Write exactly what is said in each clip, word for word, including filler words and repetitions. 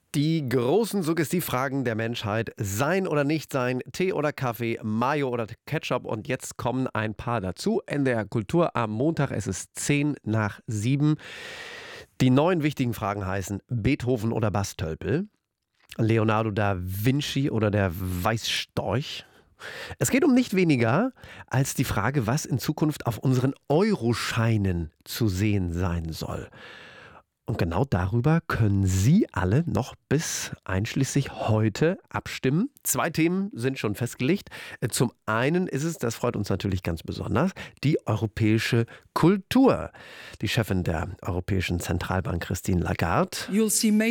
Die großen Suggestivfragen der Menschheit. Sein oder nicht sein, Tee oder Kaffee, Mayo oder Ketchup. Und jetzt kommen ein paar dazu. In der Kultur am Montag, es ist zehn nach sieben. Die neun wichtigen Fragen heißen Beethoven oder Bastölpel, Leonardo da Vinci oder der Weißstorch. Es geht um nicht weniger als die Frage, was in Zukunft auf unseren Euroscheinen zu sehen sein soll. Und genau darüber können Sie alle noch bis einschließlich heute abstimmen. Zwei Themen sind schon festgelegt. Zum einen ist es, das freut uns natürlich ganz besonders, die europäische Kultur. Die Chefin der Europäischen Zentralbank, Christine Lagarde. Sie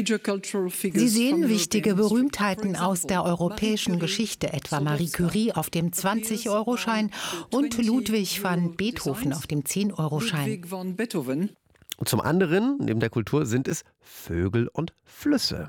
sehen wichtige Berühmtheiten aus der europäischen Geschichte, etwa Marie Curie auf dem zwanzig-Euro-Schein und Ludwig van Beethoven auf dem zehn-Euro-Schein. Zum anderen, neben der Kultur, sind es Vögel und Flüsse.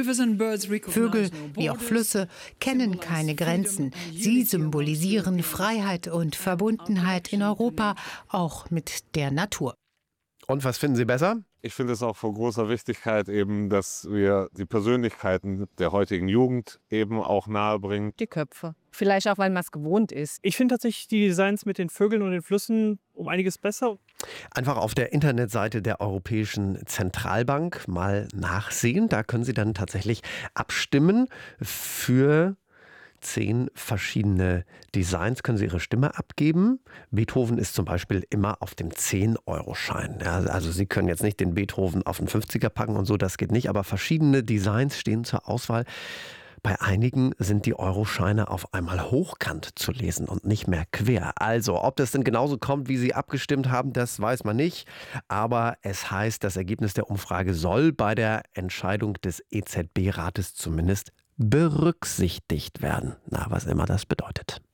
Vögel, wie auch Flüsse, kennen keine Grenzen. Sie symbolisieren Freiheit und Verbundenheit in Europa, auch mit der Natur. Und was finden Sie besser? Ich finde es auch von großer Wichtigkeit eben, dass wir die Persönlichkeiten der heutigen Jugend eben auch nahebringen. Die Köpfe. Vielleicht auch, weil man es gewohnt ist. Ich finde tatsächlich die Designs mit den Vögeln und den Flüssen um einiges besser. Einfach auf der Internetseite der Europäischen Zentralbank mal nachsehen. Da können Sie dann tatsächlich abstimmen für zehn verschiedene Designs, können Sie Ihre Stimme abgeben. Beethoven ist zum Beispiel immer auf dem zehn-Euro-Schein. Ja, also Sie können jetzt nicht den Beethoven auf den fünfziger packen und so, das geht nicht. Aber verschiedene Designs stehen zur Auswahl. Bei einigen sind die Euroscheine auf einmal hochkant zu lesen und nicht mehr quer. Also, ob das denn genauso kommt, wie Sie abgestimmt haben, das weiß man nicht. Aber es heißt, das Ergebnis der Umfrage soll bei der Entscheidung des E Z B-Rates zumindest berücksichtigt werden. Na, was immer das bedeutet.